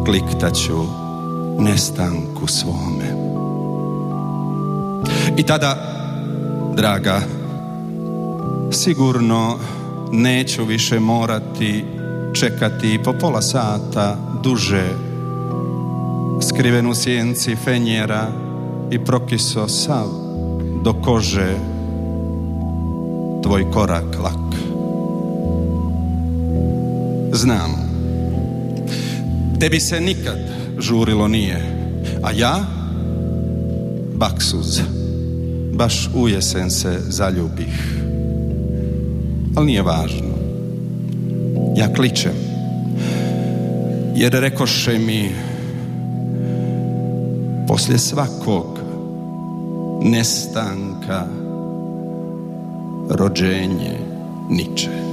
kliktaću nestanku svome. I tada, draga, sigurno neću više morati čekati po pola sata duže, skriven u sjenci fenjera i prokiso sav do kože tvoj korak lak. Znam, tebi se nikad žurilo nije, a ja, baksuz, baš u jesen se zaljubih. Ali nije važno, ja kličem, jer rekoše mi poslije svakog nestanka rođenje niče.